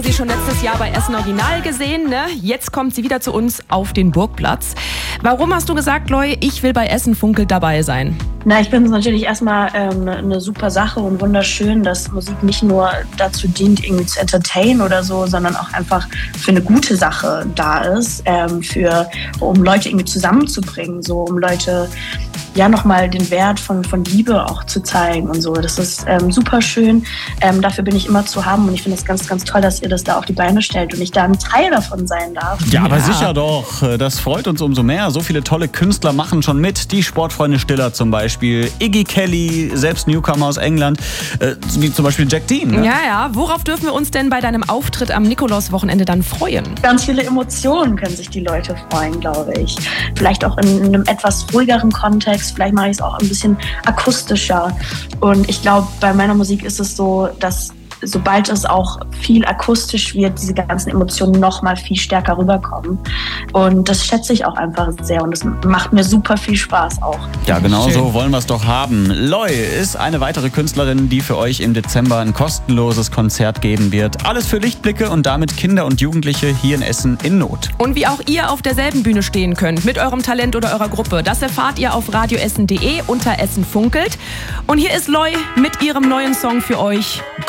Sie schon letztes Jahr bei Essen Original gesehen, ne? Jetzt kommt sie wieder zu uns auf den Burgplatz. Warum hast du gesagt, Loy, ich will bei Essen Funkelt dabei sein? Na, ich finde es natürlich erstmal eine super Sache und wunderschön, dass Musik nicht nur dazu dient, irgendwie zu entertainen oder so, sondern auch einfach für eine gute Sache da ist, um Leute irgendwie zusammenzubringen, so um Leute ja nochmal den Wert von Liebe auch zu zeigen und so. Das ist super schön. Dafür bin ich immer zu haben und ich finde es ganz, ganz toll, dass ihr das da auf die Beine stellt und ich da ein Teil davon sein darf. Ja, aber sicher doch. Das freut uns umso mehr. So viele tolle Künstler machen schon mit. Die Sportfreunde Stiller zum Beispiel, Iggy Kelly, selbst Newcomer aus England, wie zum Beispiel Jack Dean. Ne? Ja. Worauf dürfen wir uns denn bei deinem Auftritt am Nikolauswochenende dann freuen? Ganz viele Emotionen können sich die Leute freuen, glaube ich. Vielleicht auch in einem etwas ruhigeren Kontext. Vielleicht mache ich es auch ein bisschen akustischer. Und ich glaube, bei meiner Musik ist es so, dass sobald es auch viel akustisch wird, diese ganzen Emotionen noch mal viel stärker rüberkommen. Und das schätze ich auch einfach sehr und das macht mir super viel Spaß auch. Ja, genau so wollen wir es doch haben. Loy ist eine weitere Künstlerin, die für euch im Dezember ein kostenloses Konzert geben wird. Alles für Lichtblicke und damit Kinder und Jugendliche hier in Essen in Not. Und wie auch ihr auf derselben Bühne stehen könnt, mit eurem Talent oder eurer Gruppe, das erfahrt ihr auf radioessen.de unter Essen Funkelt. Und hier ist Loy mit ihrem neuen Song für euch,